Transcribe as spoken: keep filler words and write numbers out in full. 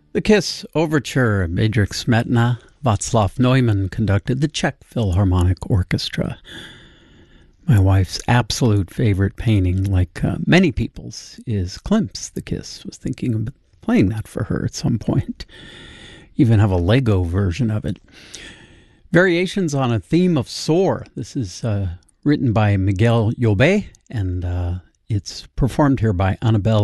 The Kiss Overture, Bedřich Smetana, Václav Neumann conducted, the Czech Philharmonic Orchestra. My wife's absolute favorite painting, like uh, many people's, is Klimt's The Kiss. Was thinking of playing that for her at some point. Even have a Lego version of it. Variations on a Theme of Soar. This is uh, written by Miguel Llobet, and uh, it's performed here by Annabelle